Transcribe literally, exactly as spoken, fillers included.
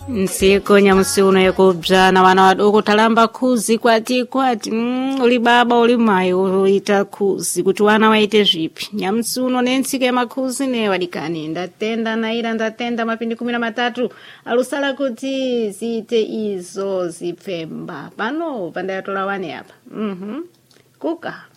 Nsiko nyamusi uno yakubza na wana wadogo talamba kuzi kwati kwati mm, uli baba uli mai uita kuzi kuti wana waite zvipi. Nyamusi uno nensike makuzi ne wadikani ndatenda na ila ndatenda mapindi kumi na matatu alusala kuti ziite izo zipemba pano pandayatola wane hapa. Mhm. Kuka